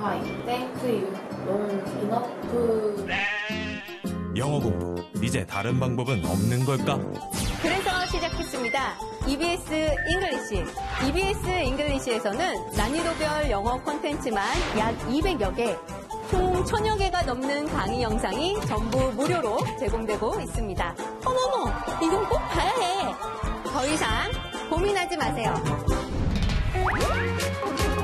Fine, thank you. Long enough. 영어 공부, 이제 다른 방법은 없는 걸까? 그래서 시작했습니다. EBS 잉글리시. EBS 잉글리시에서는 난이도별 영어 콘텐츠만 약 200여 개, 총 1000여 개가 넘는 강의 영상이 전부 무료로 제공되고 있습니다. 어머머, 이건 꼭 봐야 해. 더 이상 고민하지 마세요.